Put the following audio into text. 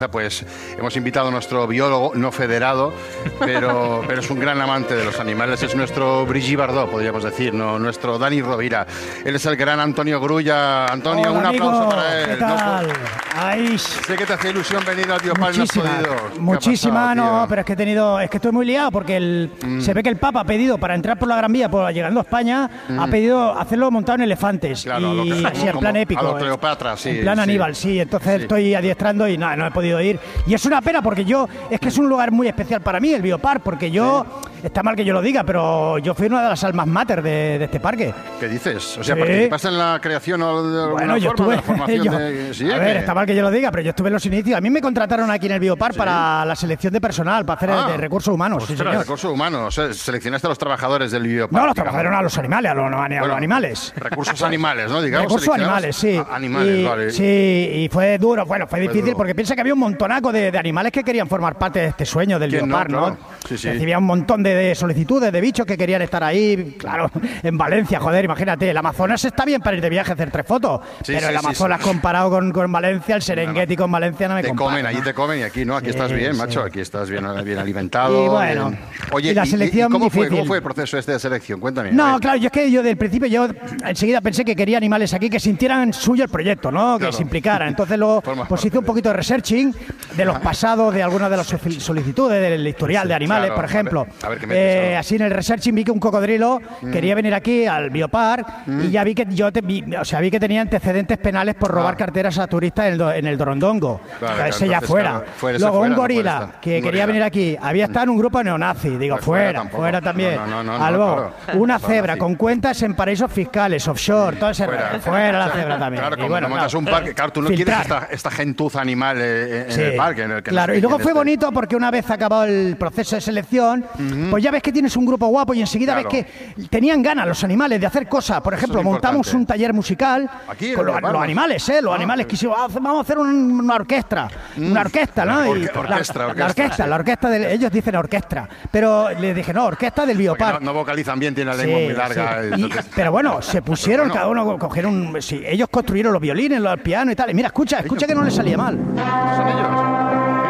Pues hemos invitado a nuestro biólogo no federado, pero es un gran amante de los animales. Es nuestro Brigitte Bardot, podríamos decir, no nuestro Dani Rovira. Él es el gran Antonio Grulla. Antonio, hola, un aplauso para él. ¿Qué tal? No, sé que te hace ilusión venir al Biopar. Muchísima, no, pero es que estoy muy liado porque se ve que el Papa ha pedido para entrar por la Gran Vía, llegando a España, ha pedido hacerlo montado en elefantes. Claro, y así en plan épico. A los Cleopatra, sí. En plan Aníbal, sí. Entonces estoy adiestrando y no he podido ir. Y es una pena porque es que es un lugar muy especial para mí, el Biopar, porque está mal que yo lo diga, pero yo fui una de las almas mater de este parque. ¿Qué dices? O sea, ¿participaste en la creación o de alguna bueno, yo forma, estuve, de la formación ¿Sí? A ver, está mal que yo lo diga, pero yo estuve en los inicios. A mí me contrataron aquí en el Biopar para la selección de personal, para hacer de recursos humanos. Ostras, sí, recursos humanos. Seleccionaste a los trabajadores del Biopar. No, los trabajadores a los animales, a los animales. Recursos animales, ¿no? Digamos, recursos animales, sí. Animales, vale. Sí, y fue duro, fue difícil porque piensa que había un montonaco de animales que querían formar parte de este sueño del Biopar, ¿no? Claro. Sí. Recibía un montón de solicitudes de bichos que querían estar ahí, claro, en Valencia, joder, imagínate, el Amazonas está bien para ir de viaje a hacerte 3 fotos, pero el Amazonas comparado con Valencia, el Serengeti con Valencia no me compara. Allí te comen y aquí no, aquí estás bien, macho, aquí estás bien alimentado. Y bueno, oye, y la selección ¿cómo difícil. ¿Cómo fue el proceso de selección? Cuéntame. No, claro, yo del principio enseguida pensé que quería animales aquí que sintieran suyo el proyecto, ¿no? Que se implicaran. Entonces luego hice un poquito de researching de los pasados de algunas de las solicitudes del historial de animales, por ejemplo. A ver, ¿qué así en el researching vi que un cocodrilo quería venir aquí al Biopar y ya vi que vi que tenía antecedentes penales por robar carteras a turistas en el Dorondongo. Ese ya fuera. Luego un gorila que quería venir aquí, había estado en un grupo neonazi. Digo, fuera también. Luego, una cebra con cuentas en paraísos fiscales, offshore, todo ese fuera la cebra también. Claro, como montas un parque, claro, tú no quieres esta gentuza animal en el parque. Claro, y luego fue bonito porque una vez acabado el proceso de selección, pues ya ves que tienes un grupo guapo y enseguida ves que tenían ganas los animales de hacer cosas. Por ejemplo, montamos un taller musical con los animales, los animales quisimos, vamos a hacer una orquesta. Una orquesta, ¿no? La orquesta ellos dicen orquesta, pero les dije, no, orquesta del Biopar. No vocalizan bien, tienen la lengua muy larga. Pero bueno, se pusieron, cada uno cogieron ellos construyeron los violines, los pianos y tal. Y mira, escucha que no les salía mal. ¿Son ellos?